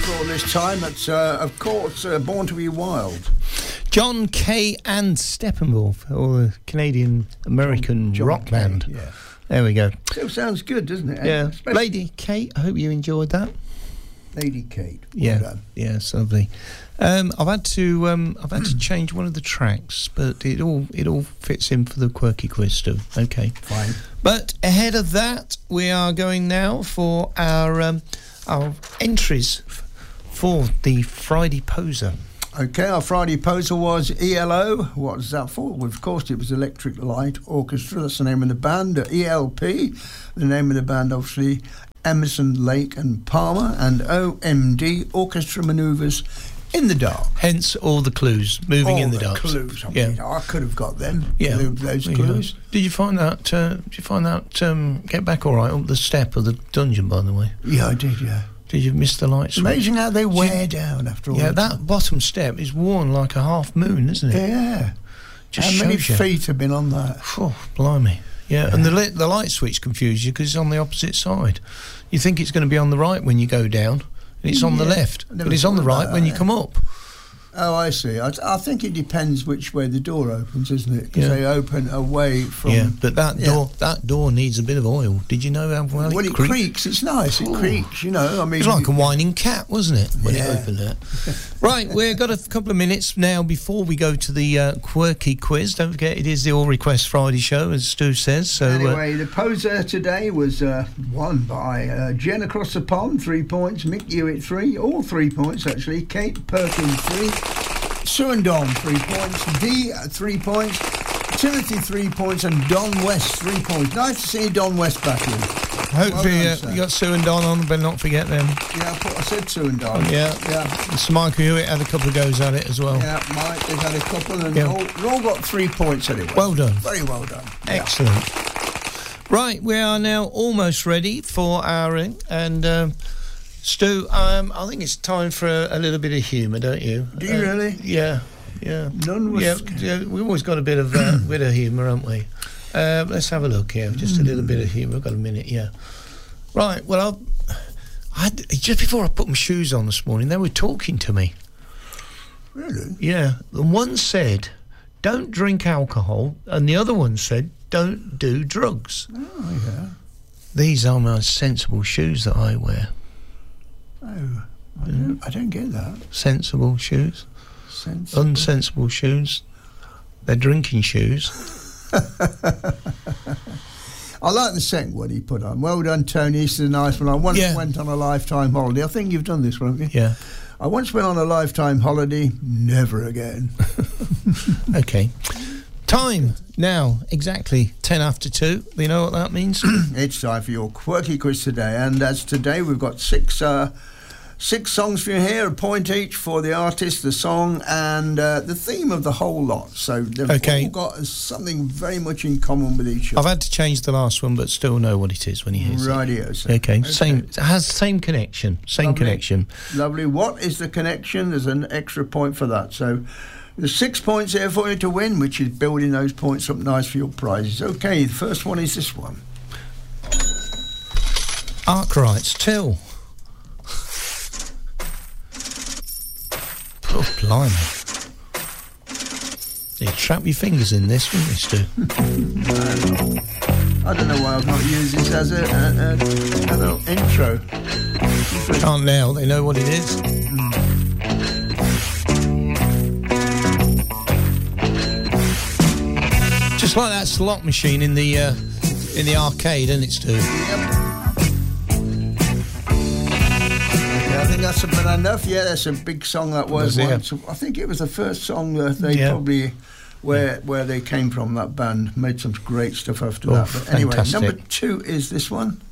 for all this time. That's, of course, Born to Be Wild. John Kay and Steppenwolf, or a Canadian-American rock band. Yeah. There we go. Still sounds good, doesn't it? Yeah. Especially Lady Kate, I hope you enjoyed that. Lady Kate. Yeah. Yeah, it's lovely. I've had to change one of the tracks, but it all fits in for the quirky quiz too. Okay. Fine. But ahead of that, we are going now for our entries for the Friday Poser. Okay, our Friday Poser was ELO. What was that for? Well, of course, it was Electric Light Orchestra. That's the name of the band. ELP, the name of the band, obviously, Emerson, Lake and Palmer. And OMD, Orchestra Manoeuvres in the Dark. Hence all the clues, moving in the dark. Clues. I mean, I could have got them. Yeah, those clues. Did you find that? Get back all right up the step of the dungeon, by the way? Yeah, I did. Yeah. Did you miss the light switch? Amazing how they wear down after all. Yeah, that bottom step is worn like a half moon, isn't it? Yeah. Just how many shows you. feet have been on that? Oh, blimey. Yeah, and the light switch confuses you because it's on the opposite side. You think it's going to be on the right when you go down, and it's on the left, but it's on the right when you come up. Oh, I see. I think it depends which way the door opens, isn't it? Because they open away from... Yeah, but that door needs a bit of oil. Did you know how well it creaks? It's nice. It creaks, you know. I mean, it was like a whining cat, wasn't it, when it opened it? Right, we've got a couple of minutes now before we go to the quirky quiz. Don't forget, it is the All Request Friday show, as Stu says. So anyway, the poser today was won by Jen across the pond, 3 points. Mick Hewitt, 3. All 3 points, actually. Kate Perkins, 3. Sue and Don, 3 points. Dee, 3 points. Timothy, 3 points. And Don West, 3 points. Nice to see Don West back in. Hopefully you got Sue and Don on, but not forget them. Yeah, I said Sue and Don. Yeah. So Michael Hewitt had a couple of goes at it as well. Yeah, Mike has had a couple, and all got 3 points anyway. Well done. Very well done. Excellent. Yeah. Right, we are now almost ready for our... And... Stu, I think it's time for a little bit of humour, don't you? Do you really? Yeah. None was... Yeah, we've always got a bit of humour, haven't we? Let's have a look here. Just a little bit of humour. I've got a minute, yeah. Right, well, just before I put my shoes on this morning, they were talking to me. Really? Yeah. The one said, don't drink alcohol, and the other one said, don't do drugs. Oh, yeah. These are my sensible shoes that I wear. Oh, I don't get that. Sensible shoes. Unsensible shoes. They're drinking shoes. I like the second one he put on. Well done, Tony. This is a nice one. I once went on a lifetime holiday. I think you've done this one, haven't you? Yeah. I once went on a lifetime holiday. Never again. Okay. Time now, exactly 10 after 2. You know what that means? It's time for your quirky quiz today, and as today we've got six songs for you here, a point each for the artist, the song, and the theme of the whole lot. So they've all got something very much in common with each other. I've had to change the last one, but still know what it is when you hear it. Radio. Okay, same. It has same connection. Lovely. What is the connection? There's an extra point for that. So there's 6 points here for you to win, which is building those points up nice for your prizes. Okay, the first one is this one. Arkwright's Till. Oh, blimey. You'd trap your fingers in this, wouldn't you, Stu? I don't know why I've not used this as a little intro. Can't now, they know what it is. Just like that slot machine in the arcade, isn't it, Stu? Yep. I think that's about enough. Yeah, that's a big song that was once. I think it was the first song that they probably where they came from. That band made some great stuff after that. But anyway, fantastic. number 2 is this one.